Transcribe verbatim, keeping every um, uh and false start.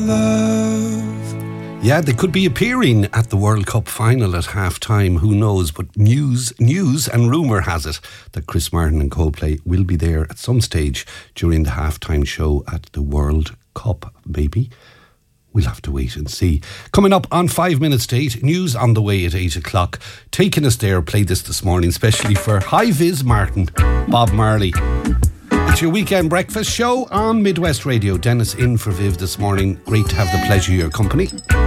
Yeah, they could be appearing at the World Cup final at half-time, who knows, but news news and rumour has it that Chris Martin and Coldplay will be there at some stage during the half-time show at the World Cup, maybe. We'll have to wait and see. Coming up on five minutes to eight, news on the way at eight o'clock. Taking us there, played this this morning, especially for High Vis Martin, Bob Marley. It's your weekend breakfast show on Midwest Radio. Dennis in for Viv this morning. Great to have the pleasure of your company.